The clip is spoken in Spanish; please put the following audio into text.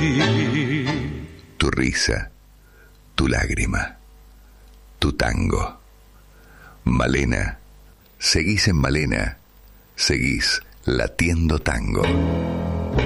ti. Tu risa, tu lágrima, tu tango. Malena, seguís en Malena, seguís latiendo tango.